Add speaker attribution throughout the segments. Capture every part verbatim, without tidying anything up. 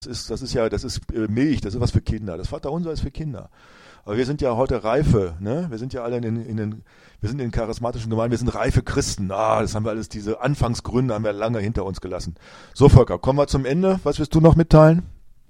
Speaker 1: Das ist, das ist ja, das ist äh, Milch, das ist was für Kinder. Das Vaterunser ist für Kinder. Aber wir sind ja heute reife, ne? Wir sind ja alle in, den- in den, wir sind in den charismatischen Gemeinden, wir sind reife Christen. Ah, das haben wir alles, diese Anfangsgründe haben wir lange hinter uns gelassen. So, Volker, kommen wir zum Ende. Was willst du noch mitteilen?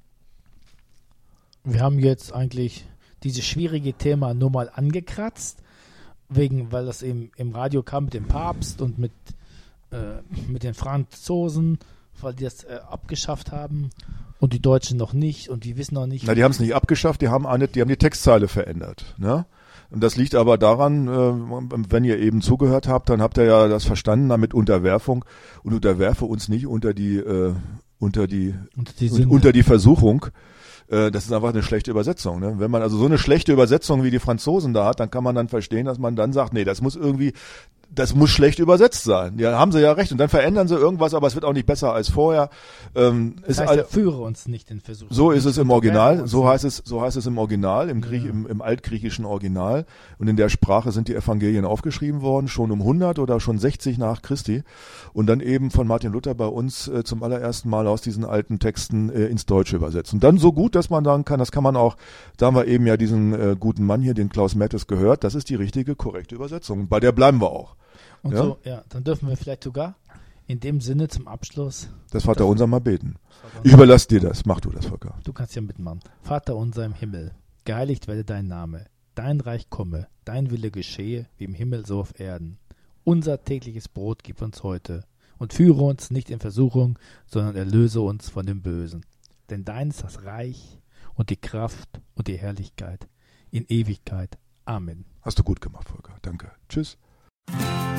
Speaker 2: Wir haben jetzt eigentlich dieses schwierige Thema nur mal angekratzt, wegen, weil das eben im Radio kam mit dem Papst und mit, äh, mit den Franzosen, weil die das äh, abgeschafft haben und die Deutschen noch nicht und die wissen noch nicht.
Speaker 1: Na, die haben es nicht abgeschafft, die haben eine, die haben die Textzeile verändert, ne? Und das liegt aber daran, äh, wenn ihr eben zugehört habt, dann habt ihr ja das verstanden, damit Unterwerfung und unterwerfe uns nicht unter die, äh, unter die,
Speaker 2: Und die
Speaker 1: un-
Speaker 2: Sünde.
Speaker 1: unter die Versuchung. Äh, Das ist einfach eine schlechte Übersetzung, ne? Wenn man also so eine schlechte Übersetzung wie die Franzosen da hat, dann kann man dann verstehen, dass man dann sagt, nee, das muss irgendwie, das muss schlecht übersetzt sein. Ja, haben sie ja recht. Und dann verändern sie irgendwas, aber es wird auch nicht besser als vorher. Ähm,
Speaker 2: Das
Speaker 1: ist
Speaker 2: heißt,
Speaker 1: all,
Speaker 2: er führe uns nicht in Versuchung.
Speaker 1: so ist es im
Speaker 2: Unterwerfe
Speaker 1: Original,
Speaker 2: uns
Speaker 1: so
Speaker 2: nicht.
Speaker 1: heißt es, so heißt es im Original, im, Griech,
Speaker 2: Ja.
Speaker 1: im, im altgriechischen Original. Und in der Sprache sind die Evangelien aufgeschrieben worden, schon um hundert oder schon sechzig nach Christi. Und dann eben von Martin Luther bei uns äh, zum allerersten Mal aus diesen alten Texten äh, ins Deutsche übersetzt. Und dann so gut, dass man sagen kann, das kann man auch, da haben wir eben ja diesen äh, guten Mann hier, den Klaus Mattes, gehört, das ist die richtige, korrekte Übersetzung. Bei der bleiben wir auch.
Speaker 2: Und
Speaker 1: Ja?
Speaker 2: so, ja, dann dürfen wir vielleicht sogar in dem Sinne zum Abschluss,
Speaker 1: Das Vater unser mal beten. Ich überlasse dir das, mach du das, Volker.
Speaker 2: du kannst ja mitmachen. Vater unser im Himmel, geheiligt werde dein Name, dein Reich komme, dein Wille geschehe, wie im Himmel so auf Erden. Unser tägliches Brot gib uns heute und führe uns nicht in Versuchung, sondern erlöse uns von dem Bösen. Denn dein ist das Reich und die Kraft und die Herrlichkeit in Ewigkeit. Amen.
Speaker 1: Hast du gut gemacht, Volker. Danke. Tschüss.